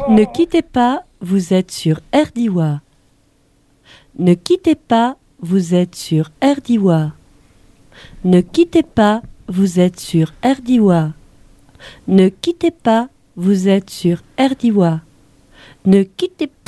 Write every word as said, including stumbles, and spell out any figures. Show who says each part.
Speaker 1: Ne quittez pas, vous êtes sur R D I W A. Ne quittez pas, vous êtes sur R D I W A. Ne quittez pas, vous êtes sur R D I W A. Ne quittez pas, vous êtes sur R D I W A. Ne quittez pas.